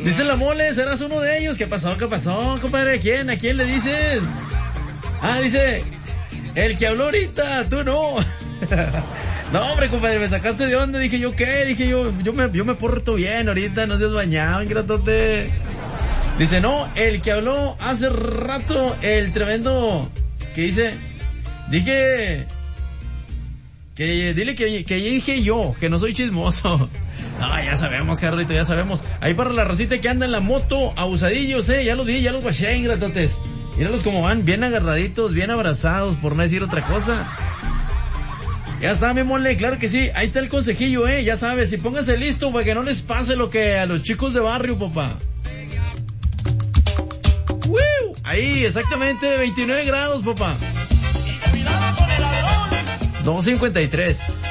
Dice la Mole, ¿serás uno de ellos? ¿Qué pasó, compadre? ¿A quién le dices? Ah, dice, el que habló ahorita, tú no. No, hombre, compadre, me sacaste de onda. Dije yo, ¿qué? Dije yo me porto bien ahorita, no seas bañado, ingratote. Dice, no, el que habló hace rato, el tremendo, que dice, dile que dije yo, que no soy chismoso. No, ya sabemos, Carlito, ya sabemos. Ahí para la racita que anda en la moto, abusadillos, ya los vi, ya los guaché, ingratotes. Míralos como van, bien agarraditos, bien abrazados, por no decir otra cosa. Ya está, mi Mole, claro que sí. Ahí está el consejillo, ya sabes, y póngase listo para que no les pase lo que a los chicos de barrio, papá. Ahí, exactamente, 29 grados, papá. 2:53.